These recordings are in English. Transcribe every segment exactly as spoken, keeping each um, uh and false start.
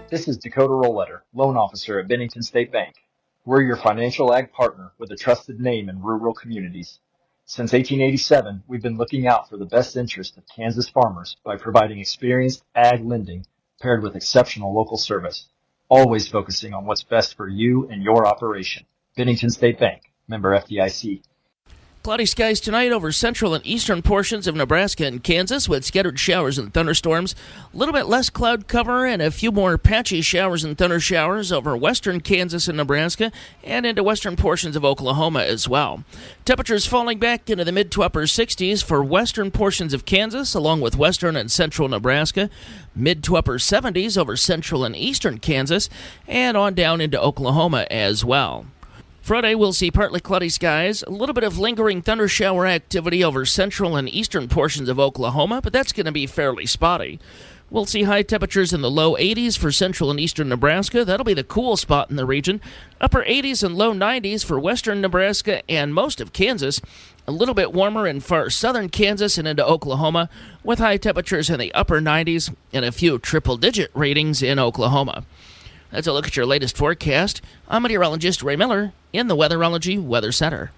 This is Dakota Rollletter, loan officer at Bennington State Bank. We're your financial ag partner with a trusted name in rural communities. Since eighteen eighty-seven, we've been looking out for the best interest of Kansas farmers by providing experienced ag lending paired with exceptional local service, always focusing on what's best for you and your operation. Bennington State Bank, member F D I C. Cloudy skies tonight over central and eastern portions of Nebraska and Kansas with scattered showers and thunderstorms. A little bit less cloud cover and a few more patchy showers and thunder showers over western Kansas and Nebraska and into western portions of Oklahoma as well. Temperatures falling back into the mid to upper sixties for western portions of Kansas along with western and central Nebraska. Mid to upper seventies over central and eastern Kansas and on down into Oklahoma as well. Friday, we'll see partly cloudy skies, a little bit of lingering thunder shower activity over central and eastern portions of Oklahoma, but that's going to be fairly spotty. We'll see high temperatures in the low eighties for central and eastern Nebraska. That'll be the cool spot in the region. Upper eighties and low nineties for western Nebraska and most of Kansas. A little bit warmer in far southern Kansas and into Oklahoma, with high temperatures in the upper nineties and a few triple-digit ratings in Oklahoma. That's a look at your latest forecast. I'm meteorologist Ray Miller in the Weatherology Weather Center.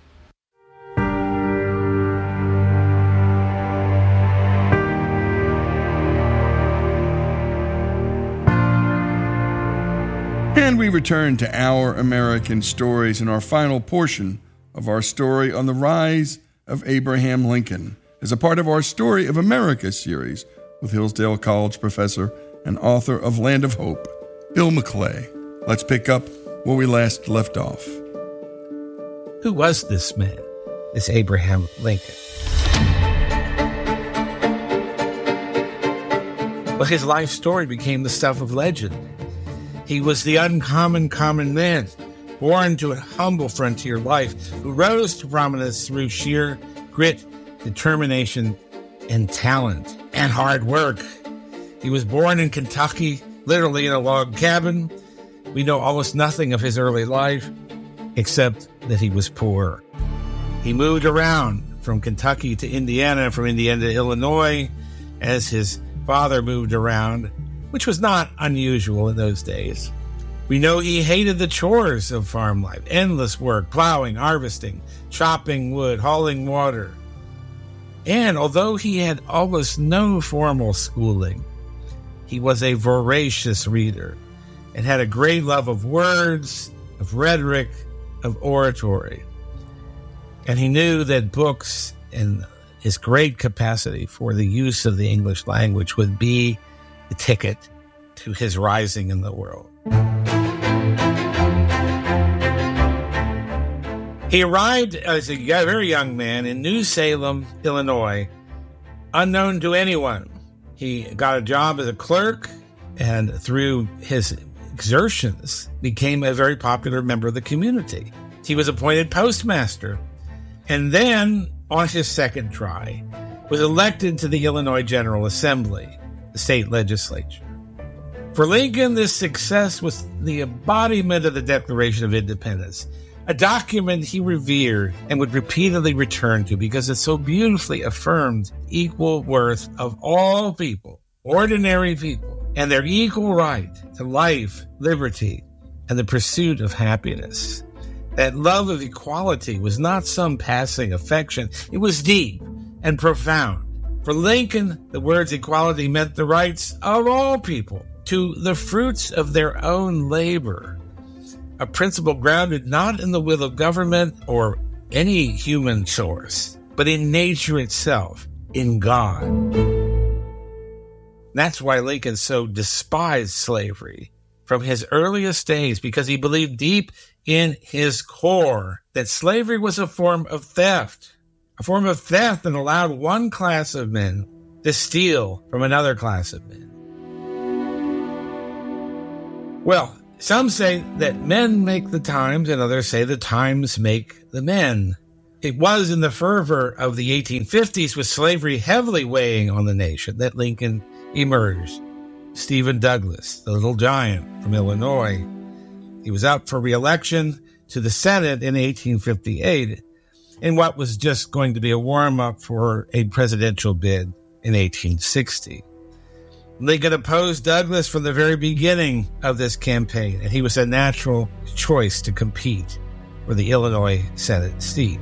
And we return to Our American Stories in our final portion of our story on the rise of Abraham Lincoln as a part of our Story of America series with Hillsdale College professor and author of Land of Hope, Bill McClay. Let's pick up where we last left off. Who was this man, this Abraham Lincoln? Well, his life story became the stuff of legend. He was the uncommon common man, born to a humble frontier life, who rose to prominence through sheer grit, determination, and talent, and hard work. He was born in Kentucky, literally in a log cabin. We know almost nothing of his early life, except that he was poor. He moved around from Kentucky to Indiana, from Indiana to Illinois, as his father moved around, which was not unusual in those days. We know he hated the chores of farm life, endless work, plowing, harvesting, chopping wood, hauling water. And although he had almost no formal schooling, he was a voracious reader and had a great love of words, of rhetoric, of oratory. And he knew that books and his great capacity for the use of the English language would be the ticket to his rising in the world. He arrived as a very young man in New Salem, Illinois, unknown to anyone. He got a job as a clerk, and through his exertions, became a very popular member of the community. He was appointed postmaster, and then, on his second try, was elected to the Illinois General Assembly, the state legislature. For Lincoln, this success was the embodiment of the Declaration of Independence, a document he revered and would repeatedly return to because it so beautifully affirmed equal worth of all people, ordinary people, and their equal right to life, liberty, and the pursuit of happiness. That love of equality was not some passing affection. It was deep and profound. For Lincoln, the words equality meant the rights of all people to the fruits of their own labor, a principle grounded not in the will of government or any human source, but in nature itself, in God. That's why Lincoln so despised slavery from his earliest days, because he believed deep in his core that slavery was a form of theft, a form of theft that allowed one class of men to steal from another class of men. Well, some say that men make the times, and others say the times make the men. It was in the fervor of the eighteen fifties, with slavery heavily weighing on the nation, that Lincoln emerged. Stephen Douglas, the little giant from Illinois. He was up for re-election to the Senate in eighteen fifty-eight, in what was just going to be a warm-up for a presidential bid in eighteen sixty. Lincoln opposed Douglas from the very beginning of this campaign, and he was a natural choice to compete for the Illinois Senate seat.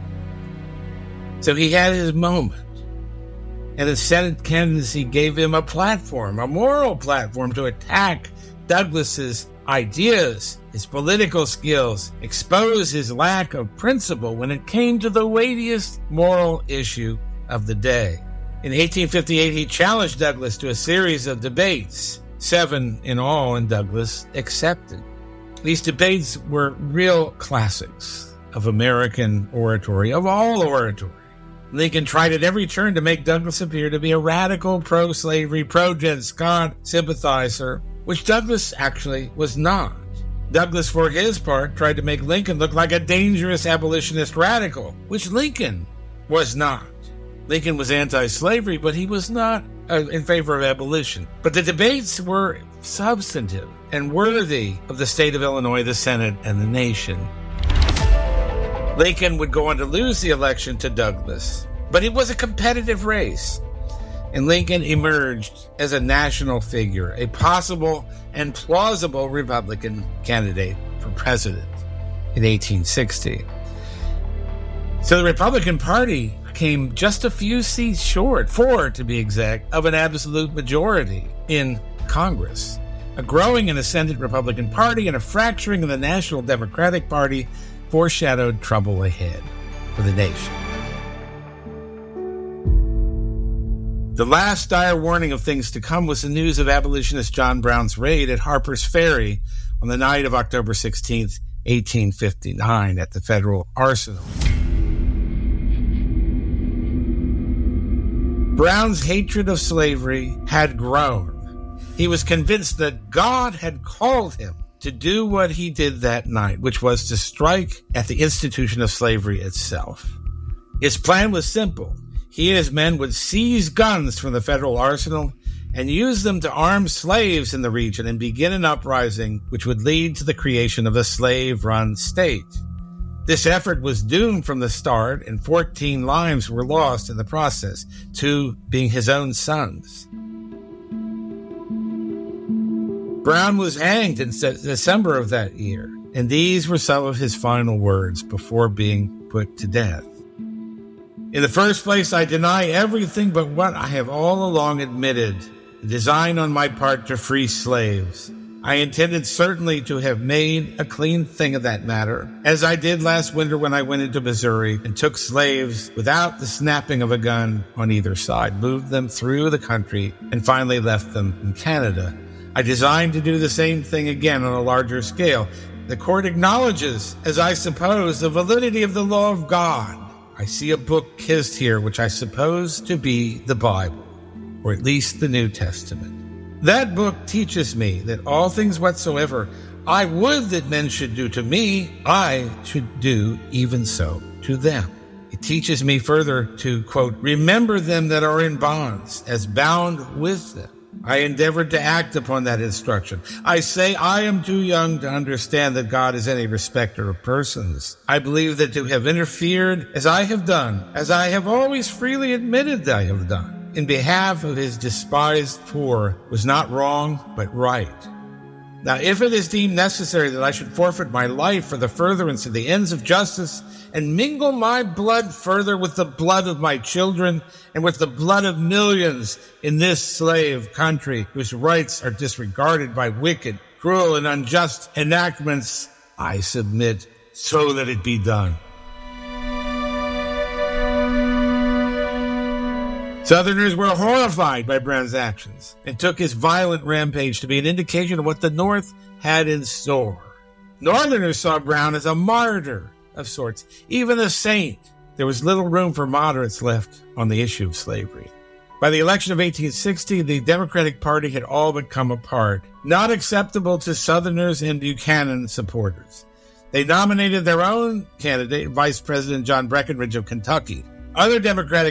So he had his moment, and the Senate candidacy gave him a platform, a moral platform to attack Douglas's ideas, his political skills, expose his lack of principle when it came to the weightiest moral issue of the day. In eighteen fifty-eight, he challenged Douglas to a series of debates, seven in all, and Douglas accepted. These debates were real classics of American oratory, of all oratory. Lincoln tried at every turn to make Douglas appear to be a radical pro-slavery, pro-Dred Scott sympathizer, which Douglas actually was not. Douglas, for his part, tried to make Lincoln look like a dangerous abolitionist radical, which Lincoln was not. Lincoln was anti-slavery, but he was not uh, in favor of abolition. But the debates were substantive and worthy of the state of Illinois, the Senate, and the nation. Lincoln would go on to lose the election to Douglas, but it was a competitive race, and Lincoln emerged as a national figure, a possible and plausible Republican candidate for president in eighteen sixty. So the Republican Party came just a few seats short, four to be exact, of an absolute majority in Congress. A growing and ascendant Republican Party and a fracturing of the National Democratic Party foreshadowed trouble ahead for the nation. The last dire warning of things to come was the news of abolitionist John Brown's raid at Harper's Ferry on the night of October sixteenth, eighteen fifty-nine, at the Federal Arsenal. Brown's hatred of slavery had grown. He was convinced that God had called him to do what he did that night, which was to strike at the institution of slavery itself. His plan was simple. He and his men would seize guns from the federal arsenal and use them to arm slaves in the region and begin an uprising which would lead to the creation of a slave-run state. This effort was doomed from the start, and fourteen lives were lost in the process, two being his own sons. Brown was hanged in December of that year, and these were some of his final words before being put to death. In the first place, I deny everything but what I have all along admitted, the design on my part to free slaves. I intended certainly to have made a clean thing of that matter, as I did last winter when I went into Missouri and took slaves without the snapping of a gun on either side, moved them through the country, and finally left them in Canada. I designed to do the same thing again on a larger scale. The court acknowledges, as I suppose, the validity of the law of God. I see a book kissed here, which I suppose to be the Bible, or at least the New Testament. That book teaches me that all things whatsoever I would that men should do to me, I should do even so to them. It teaches me further to, quote, remember them that are in bonds, as bound with them. I endeavored to act upon that instruction. I say I am too young to understand that God is any respecter of persons. I believe that to have interfered as I have done, as I have always freely admitted that I have done, in behalf of his despised poor, was not wrong, but right. Now, if it is deemed necessary that I should forfeit my life for the furtherance of the ends of justice and mingle my blood further with the blood of my children and with the blood of millions in this slave country whose rights are disregarded by wicked, cruel, and unjust enactments, I submit, so that it be done. Southerners were horrified by Brown's actions and took his violent rampage to be an indication of what the North had in store. Northerners saw Brown as a martyr of sorts, even a saint. There was little room for moderates left on the issue of slavery. By the election of eighteen sixty, the Democratic Party had all but come apart, not acceptable to Southerners and Buchanan supporters. They nominated their own candidate, Vice President John Breckinridge of Kentucky. Other Democratic